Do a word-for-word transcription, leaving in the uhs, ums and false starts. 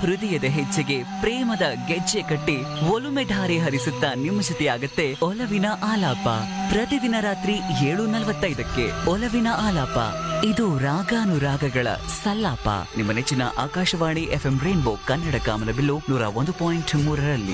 ಹೃದಯದ ಹೆಜ್ಜೆಗೆ ಪ್ರೇಮದ ಗೆಜ್ಜೆ ಕಟ್ಟಿ ಒಲುಮೆ ಧಾರೆ ಹರಿಸುತ್ತಾ ನಿಮ್ಮ ಜೊತೆಯಾಗತ್ತೆ ಒಲವಿನ ಆಲಾಪ. ಪ್ರತಿದಿನ ರಾತ್ರಿ ಏಳು ನಲವತ್ತೈದಕ್ಕೆ ಒಲವಿನ ಆಲಾಪ. ಇದು ರಾಗಾನುರಾಗಗಳ ಸಲ್ಲಾಪ. ನಿಮ್ಮ ನೆಚ್ಚಿನ ಆಕಾಶವಾಣಿ ಎಫ್ಎಂ ರೈನ್ಬೋ ಕನ್ನಡ ಕಾಮನಬಿಲ್ಲು ನೂರ ಒಂದು ಪಾಯಿಂಟ್ ಮೂರರಲ್ಲಿ.